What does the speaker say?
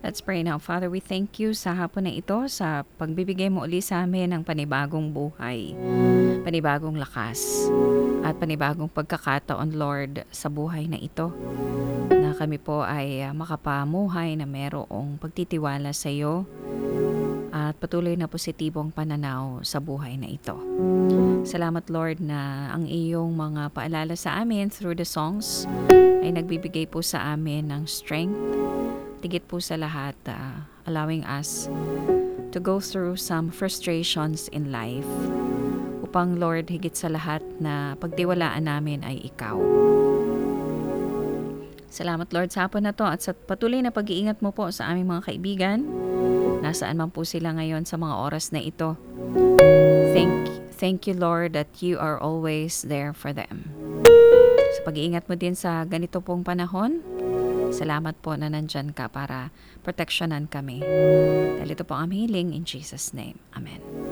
Let's pray now. Father, we thank you sa hapon na ito sa pagbibigay mo uli sa amin ng panibagong buhay, panibagong lakas, at panibagong pagkakataon, Lord, sa buhay na ito. Na kami po ay makapamuhay na merong pagtitiwala sa iyo at patuloy na positibong pananaw sa buhay na ito. Salamat, Lord, na ang iyong mga paalala sa amin through the songs ay nagbibigay po sa amin ng strength. Tigit po sa lahat, allowing us to go through some frustrations in life upang, Lord, higit sa lahat na pagtiwalaan namin ay ikaw. Salamat, Lord, sa hapon na to at sa patuloy na pag-iingat mo po sa aming mga kaibigan. Nasaan man po sila ngayon sa mga oras na ito. Thank you, Lord, that you are always there for them. Sa pag-iingat mo din sa ganito pong panahon, salamat po na nandyan ka para proteksyonan kami. Dahil ito po ang aming hiling in Jesus' name. Amen.